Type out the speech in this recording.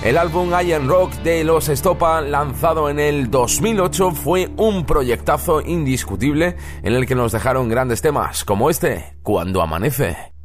El álbum Iron Rock de Los Estopa, lanzado en el 2008, fue un proyectazo indiscutible en el que nos dejaron grandes temas como este, Cuando Amanece.